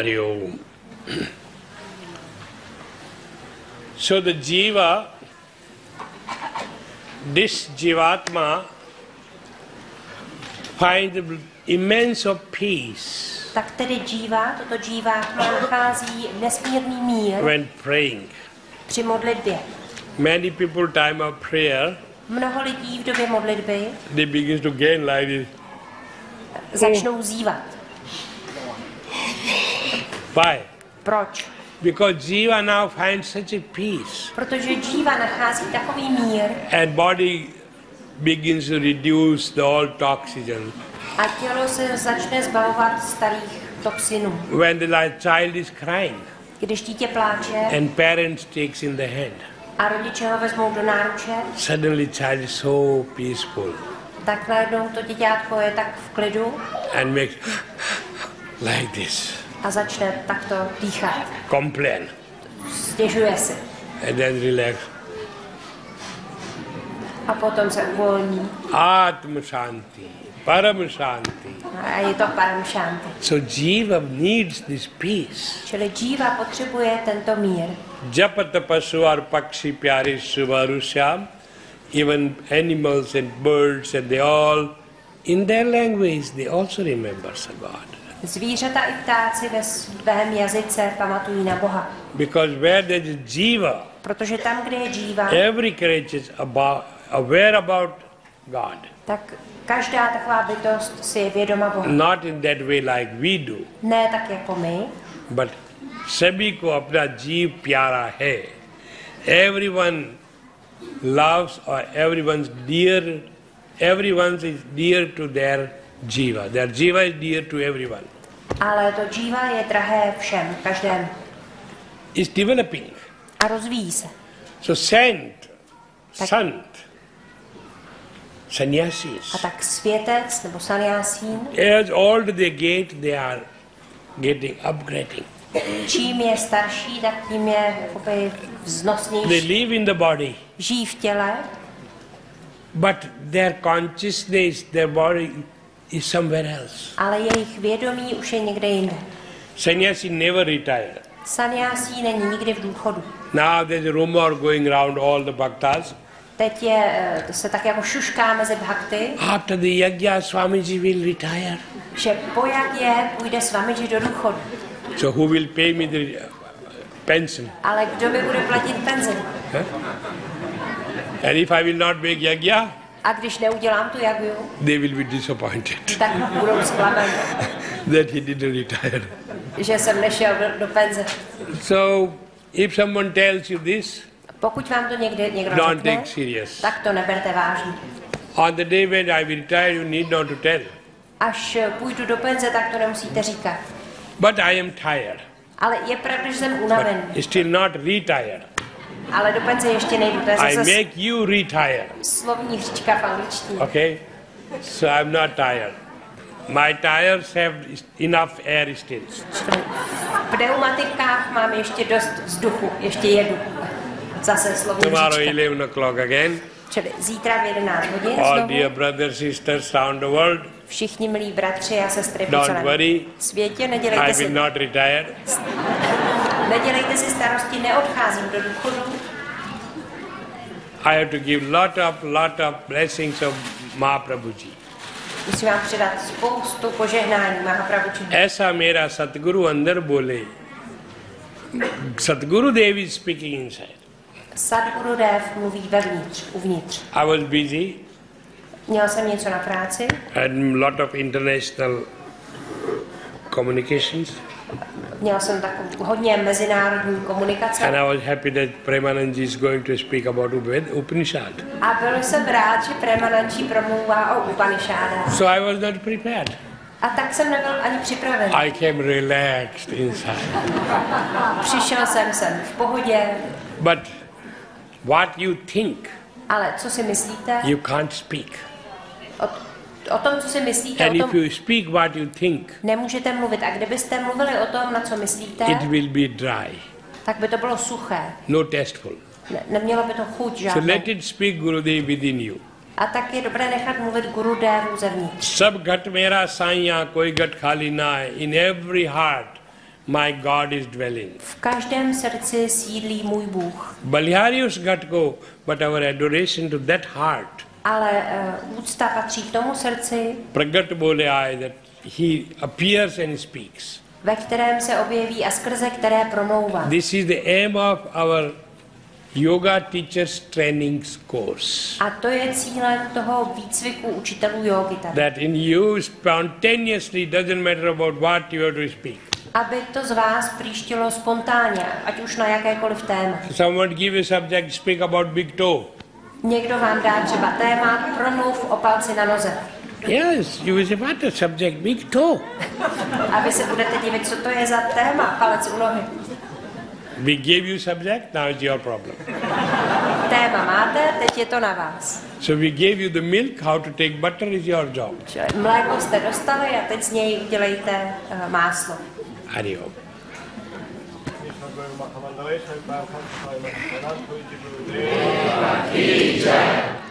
Hari Om. So the Jiva, this Jivatma finds immense of peace tak tedy toto džívátma nachází nesmírný mír when praying. při modlitbě. Many people time of prayer, Mnoho lidí v době modlitby they begin to gain like this. začnou zívat. Why? Proč? Because Jiva now finds such a peace. Protože džíva nachází takový mír And body begins to reduce the all toxins. a tělo se začne zbavovat starých toxinů. When the child is crying Když dítě pláče and parents takes in the hand, a rodiče ho vezmou do náruče, suddenly child is so peaceful tak najednou to děťátko je tak v klidu and makes like this, a začne takto dýchat. complain, Stěžuje si and then relax. a potom se uvolní Atma Shanti, Param Shanti. a je to param šanti. So Jiva needs this peace. Čili džíva potřebuje tento mír. Japata Pasu ar Pakshi Pyare Suvarusyam, even animals and birds and they all, in their language, they also remember God. Zvířata i ptáci ve svém jazyce pamatují na Boha. Because where there is Jiva, Protože tam, kde je džíva, every creature is aware about God. tak každá taková bytost si je vědoma Boha. Not in that way like we do, Ne tak jako my, but sabhi ko apna jeev pyara hai. Everyone loves or everyone is dear to their jiva. Their jiva is dear to everyone. ale to džíva je drahé všem, každému. It's developing. A rozvíjí se. So sant, sannyasis, A tak světec nebo sannyásín, as older they get, they are getting upgrading. čím je starší, tak tím je jakoby They vznosnější. live in the body, Žijí v těle, but their consciousness, their body is somewhere else. ale jejich vědomí už je někde jinde. Sannyasi never retired. Sannyásí není nikdy v důchodu. Now there's a rumor going around all the bhaktas. Teď se tak jako šušká mezi bhakty, After the yajna, Swamiji will retire. že po jagě půjde Swamiji do důchodu. So who will pay me the pension? Ale kdo mi bude platit penzi? And if I will not make yajna, A když neudělám tu jagu, they will be disappointed tak budou zklamaní, that he didn't retire. že jsem nešel do penze. So if someone tells you this, Pokud vám to někdo don't řekne, take serious. tak to neberte vážně. On the day when I will retire, you need not to tell. Až půjdu do penze, tak to nemusíte říkat. But I am tired, Ale je pravda, že jsem unavený. but still not retired. Ale do penze ještě nejdu, to je I zase make you retire. slovní hříčka v angličtině. Okay? So I'm not tired. My tires have enough air still. V pneumatikách mám ještě dost vzduchu, ještě jedu. Zase slovní Tomorrow hříčka. 11 o'clock again. Čili zítra v 11 hodin All znovu. dear brothers, sisters around the world, Všichni milí bratři a sestry po don't celém worry. světě, I nedělejte will not retire. si starosti, neodcházím do důchodu. I have to give lot of blessings of Mahaprabhuji. Musím vám předat spoustu požehnání Mahaprabhuji. ऐसा मेरा सतगुरु अंदर बोले. Sadguru Dev is speaking inside. Sadguru Dev mluví vevnitř, uvnitř. I was busy Měl jsem něco na práci, and lot of international communications, měl jsem takovou hodně mezinárodní komunikace and I was happy that Premanandji is going to speak about Upanishad. a byl jsem rád, že Premanandji promluvá o Upanishádách. So I was not prepared. A tak jsem nebyl ani připraven. I came relaxed inside. Přišel jsem sem v pohodě, But what you think, ale co si myslíte? you can't speak. O tom, co si myslíte, And o if tom you speak what you think, nemůžete mluvit. A kdybyste mluvili o tom, na co myslíte, it will be dry, tak by to bylo suché. no tasteful. Nemělo by to chuť So žádnou. let it speak Gurudev within you. A tak je dobré nechat mluvit Guru Devu zevnitř. Sab ghat mera saiya, koi ghat khali na hai. In every heart, my God is dwelling. V každém srdci sídlí můj Bůh. Baliharius Gatko, but our adoration to that heart. Ale úcta patří k tomu srdci, Pragat Bodhaya, that he appears and speaks. ve kterém se objeví a skrze které promlouvá. This is the aim of our Yoga Teachers Training Course. A to je cílem toho výcviku učitelů jógy tady. That in you spontaneously doesn't matter about what you have to speak. Aby to z vás příštilo spontánně, ať už na jakékoliv téma. Someone give a subject, speak about big toe. Někdo vám dá třeba téma, promluv o palci na noze. Yes, you will say, what a subject, big toe. A vy se budete divit, co to je za téma, palec u nohy. We gave you subject, now it's your problem. Téma máte, teď je to na vás. So we gave you the milk, how to take butter is your job. Mléko jste dostali a teď z něj udělejte máslo. Hari Om. Jai.